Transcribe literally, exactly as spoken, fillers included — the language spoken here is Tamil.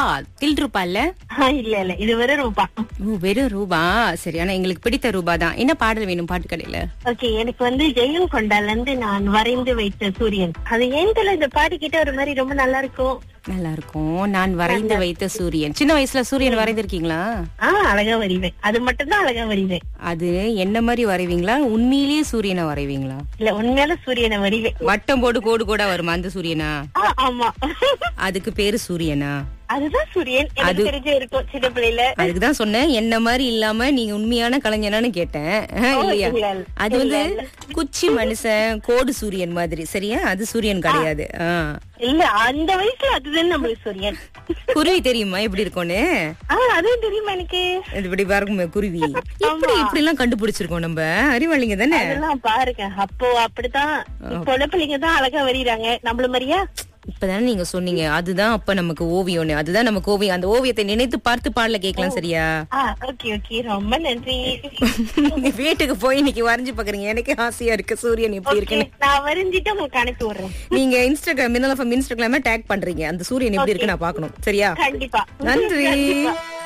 ரூபா தில் ரூபா இல்ல? ஆ, இல்ல இல்ல இது வெறும் ரூபா. ஓ, வெறும் ரூபா. சரி, ஆனா எங்களுக்கு பிடித்த ரூபா தான். என்ன பாடல் வேணும் பாட்டு கடையில? ஓகே, எனக்கு வந்து ஜெயம் கொண்டால இருந்து நான் வரைந்து வைத்த சூரியன். அது ஏன் தெரியல, இந்த பாட்டு கிட்ட ஒரு மாதிரி ரொம்ப நல்லா இருக்கும். நல்லா இருக்கும். நான் வரைந்து வைத்த சூரியன். சின்ன வயசுல சூரியன் வரைந்திருக்கீங்களா? ஆ, அழகா வரைவேன். அது மட்டும் தான் அழகா வரைவேன். அது என்ன மாதிரி வரைவீங்களா, உண்மையிலேயே சூரியனை வரைவீங்களா? இல்ல, உண்மையால சூரியனை வரைவேன். வட்டம் போடு கோடு கோடா வருமா அந்த சூரியனா? ஆ, ஆமா. அதுக்கு பேரு சூரியனா? அதுதான் சூரியன். எனக்கு தெரிஞ்ச இருக்கும் சின்ன பிள்ளையில. அதுக்குதான் சொன்னேன், என்ன மாதிரி இல்லாம நீங்க உண்மையான கலைஞனான்னு கேட்டேன். ஆஹ், இல்லையா? இல்ல, இல்ல. அது வந்து குச்சி மனுஷன் கோடு சூரியன் மாதிரி. சரியா? அது சூரியன் கிடையாது. ஆஹ், இல்ல, அந்த வயசுல அதுதான் நம்மளுக்கு சூரியன். குருவி தெரியுமா எப்படி இருக்கும்னு? ஆ, அதுவும் தெரியுமா எனக்கு. இது இப்படி பாருங்க குருவி. எப்படி இப்படி எல்லாம் கண்டுபிடிச்சிருக்கோம் நம்ம, அறிவாளிங்க தானே? அதெல்லாம் பாருங்க, அப்போ அப்படித்தான். இப்போ உள்ள பிள்ளைங்க தான் அழகா வரையறாங்க, நம்மள மாதிரியா? இப்பதானே நீங்க சொன்னீங்க அதுதான் அப்ப நமக்கு ஓவியம்னு. அதுதான் நமக்கு ஓவியம். அந்த ஓவியத்தை நினைத்து பார்த்து பாடல கேட்கலாம். சரியா? ஓகே ஓகே, ரொம்ப நன்றி. வீட்டுக்கு போய் இன்னைக்கு வரைஞ்சு பாக்குறீங்க. எனக்கு ஆசையா இருக்கு சூரியன் எப்படி இருக்குன்னு. நான் வரைஞ்சிட்டு உங்களுக்கு அனுப்பி விடுறேன். நீங்க இன்ஸ்டாகிராம் மின்னல் எஃப்எம் இன்ஸ்டாகிராம்ல டேக் பண்றீங்க. அந்த சூரியன் எப்படி இருக்கு நான் பாக்கணும். சரியா? கண்டிப்பா. நன்றி.